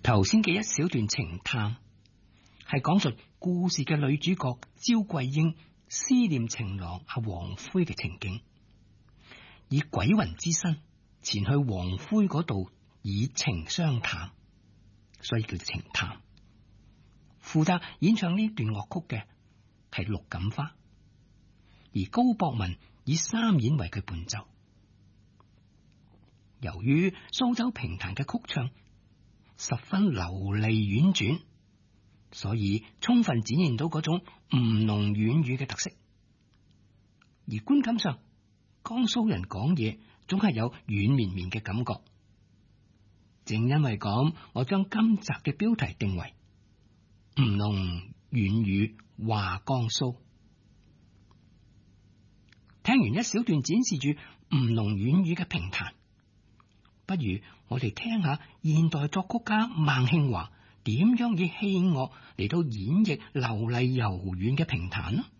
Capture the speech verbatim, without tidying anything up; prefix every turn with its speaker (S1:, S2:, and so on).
S1: 頭先嘅一小段情探，係講述故事嘅女主角焦桂英思念情郎阿王魁嘅情景，以鬼魂之身前去王魁嗰度以情相探，所以叫做情探。負責演唱呢段樂曲嘅係陸錦花，而高博文以三演為佢伴奏。由於蘇州評彈嘅曲唱十分流利婉轉，所以充分展現到嗰種吳儂軟語嘅特色。而觀感上，江蘇人講嘢總係有軟綿綿嘅感覺。正因為咁，我將今集嘅標題定為吳儂軟語話江蘇。聽完一小段展示住吳儂軟語嘅評彈，不如我哋聽下現代作曲家孟慶華點樣以器樂嚟到演繹流麗柔軟嘅評彈呢？